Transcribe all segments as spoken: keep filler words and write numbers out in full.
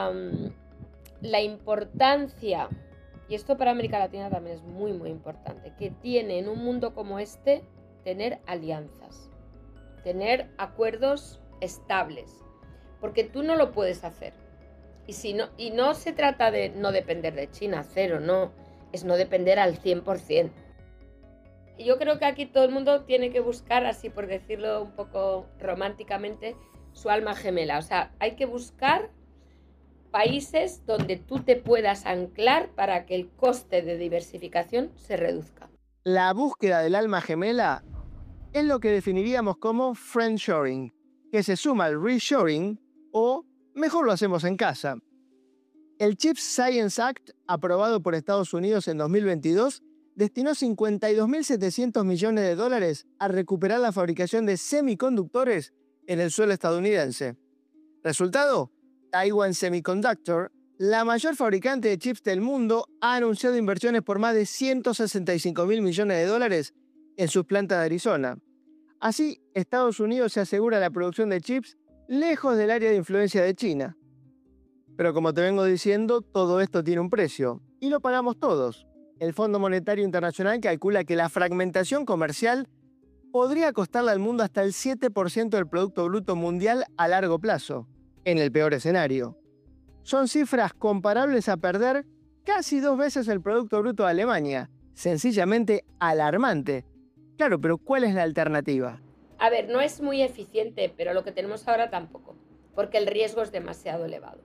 la, la importancia, y esto para América Latina también es muy, muy importante, que tiene en un mundo como este tener alianzas, tener acuerdos estables, porque tú no lo puedes hacer. Y, si no, y no se trata de no depender de China, cero, no, es no depender al cien por ciento. Y yo creo que aquí todo el mundo tiene que buscar, así por decirlo un poco románticamente, su alma gemela. O sea, hay que buscar países donde tú te puedas anclar para que el coste de diversificación se reduzca. La búsqueda del alma gemela es lo que definiríamos como friendshoring, que se suma al reshoring o mejor lo hacemos en casa. El Chips Science Act, aprobado por Estados Unidos en dos mil veintidós, destinó cincuenta y dos mil setecientos millones de dólares a recuperar la fabricación de semiconductores en el suelo estadounidense. Resultado, Taiwan Semiconductor, la mayor fabricante de chips del mundo, ha anunciado inversiones por más de ciento sesenta y cinco mil millones de dólares en sus plantas de Arizona. Así, Estados Unidos se asegura la producción de chips lejos del área de influencia de China. Pero como te vengo diciendo, todo esto tiene un precio, y lo pagamos todos. El Fondo Monetario Internacional calcula que la fragmentación comercial podría costarle al mundo hasta el siete por ciento del Producto Bruto Mundial a largo plazo, en el peor escenario. Son cifras comparables a perder casi dos veces el Producto Bruto de Alemania, sencillamente alarmante. Claro, pero ¿cuál es la alternativa? A ver, no es muy eficiente, pero lo que tenemos ahora tampoco, porque el riesgo es demasiado elevado.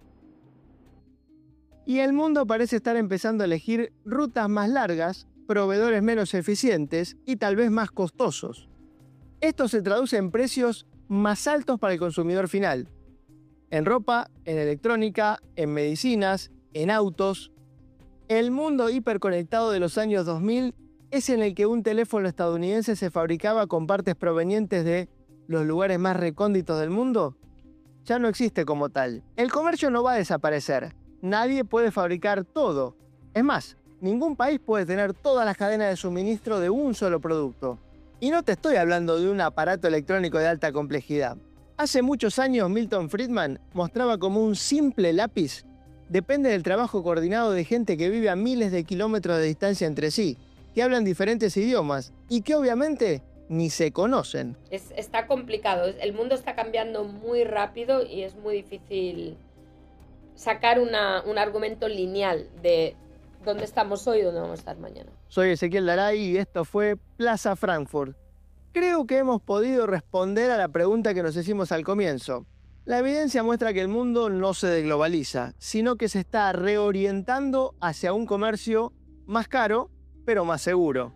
Y el mundo parece estar empezando a elegir rutas más largas, proveedores menos eficientes y tal vez más costosos. Esto se traduce en precios más altos para el consumidor final. En ropa, en electrónica, en medicinas, en autos. El mundo hiperconectado de los años dos mil es en el que un teléfono estadounidense se fabricaba con partes provenientes de los lugares más recónditos del mundo. Ya no existe como tal. El comercio no va a desaparecer. Nadie puede fabricar todo. Es más, ningún país puede tener todas las cadenas de suministro de un solo producto. Y no te estoy hablando de un aparato electrónico de alta complejidad. Hace muchos años Milton Friedman mostraba cómo un simple lápiz depende del trabajo coordinado de gente que vive a miles de kilómetros de distancia entre sí, que hablan diferentes idiomas y que obviamente ni se conocen. Es, está complicado, el mundo está cambiando muy rápido y es muy difícil sacar una, un argumento lineal de dónde estamos hoy y dónde vamos a estar mañana. Soy Ezequiel Daray y esto fue Plaza Frankfurt. Creo que hemos podido responder a la pregunta que nos hicimos al comienzo. La evidencia muestra que el mundo no se desglobaliza, sino que se está reorientando hacia un comercio más caro, pero más seguro.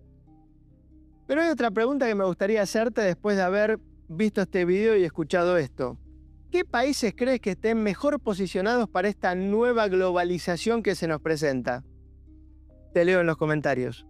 Pero hay otra pregunta que me gustaría hacerte después de haber visto este video y escuchado esto. ¿Qué países crees que estén mejor posicionados para esta nueva globalización que se nos presenta? Te leo en los comentarios.